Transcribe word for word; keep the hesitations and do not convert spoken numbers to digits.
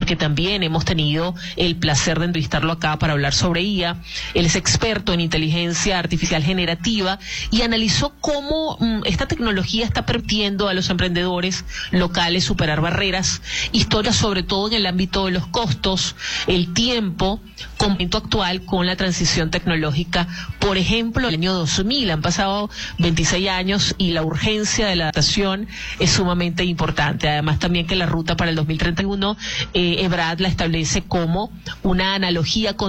porque también hemos tenido el placer de entrevistarlo acá para hablar sobre I A. Él es experto en inteligencia artificial generativa y analizó cómo mm, esta tecnología está permitiendo a los emprendedores locales superar barreras, historias sobre todo en el ámbito de los costos, el tiempo, momento actual con la transición tecnológica. Por ejemplo, el año dos mil, han pasado veintiséis años y la urgencia de la adaptación es sumamente importante. Además también que la ruta para el dos mil treinta y uno, eh, EBRAD la establece como una analogía con